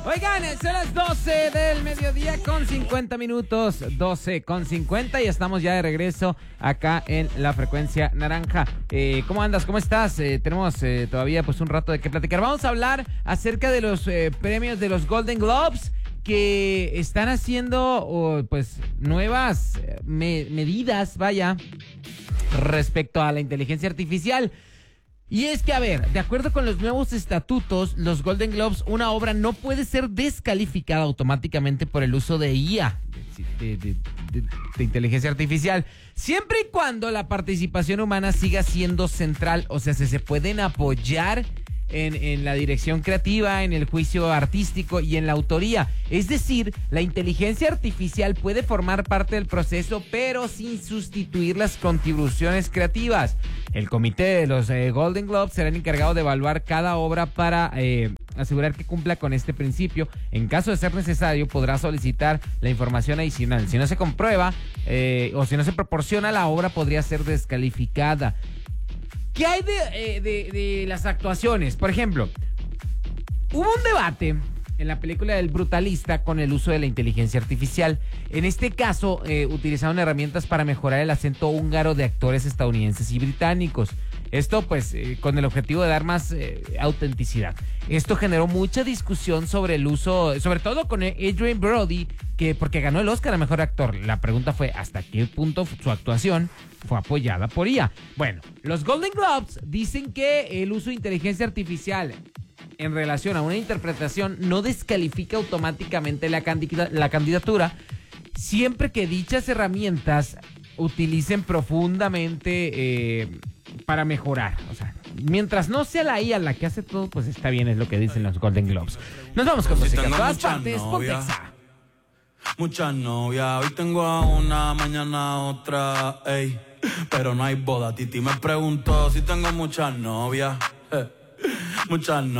Oigan, son las 12 del mediodía con 50 minutos, 12 con 50 y estamos ya de regreso acá en la frecuencia naranja. ¿Cómo andas? ¿Cómo estás? Tenemos todavía pues un rato de qué platicar. Vamos a hablar acerca de los premios de los Golden Globes que están haciendo pues nuevas medidas, vaya, respecto a la inteligencia artificial. Y es que, a ver, de acuerdo con los nuevos estatutos, los Golden Globes, una obra no puede ser descalificada automáticamente por el uso de IA, de inteligencia artificial, siempre y cuando la participación humana siga siendo central, o sea, se pueden apoyar en la dirección creativa, en el juicio artístico y en la autoría. Es decir, la inteligencia artificial puede formar parte del proceso, pero sin sustituir las contribuciones creativas. El comité de los Golden Globes será el encargado de evaluar cada obra para asegurar que cumpla con este principio. En caso de ser necesario, podrá solicitar la información adicional. Si no se comprueba o si no se proporciona, la obra podría ser descalificada. ¿Qué hay de las actuaciones? Por ejemplo, hubo un debate en la película del Brutalista con el uso de la inteligencia artificial. En este caso, utilizaron herramientas para mejorar el acento húngaro de actores estadounidenses y británicos. Esto, pues, con el objetivo de dar más autenticidad. Esto generó mucha discusión sobre el uso, sobre todo con Adrien Brody, porque ganó el Oscar a Mejor Actor. La pregunta fue, ¿hasta qué punto su actuación fue apoyada por IA? Bueno, los Golden Globes dicen que el uso de inteligencia artificial en relación a una interpretación no descalifica automáticamente la candidatura, siempre que dichas herramientas utilicen profundamente para mejorar. O sea, mientras no sea la IA la que hace todo, pues está bien, es lo que dicen los Golden Globes. Nos vamos con música en todas partes. Pontexa. Muchas novias, hoy tengo a una, mañana a otra, ey. Pero no hay boda, Titi me preguntó si tengo muchas novias, muchas novias.